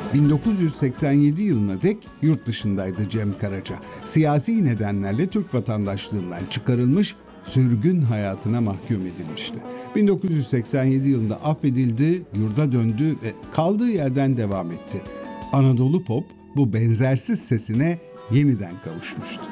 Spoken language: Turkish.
1987 yılına dek yurt dışındaydı Cem Karaca. Siyasi nedenlerle Türk vatandaşlığından çıkarılmış, sürgün hayatına mahkum edilmişti. 1987 yılında affedildi, yurda döndü ve kaldığı yerden devam etti. Anadolu Pop bu benzersiz sesine yeniden kavuşmuştu.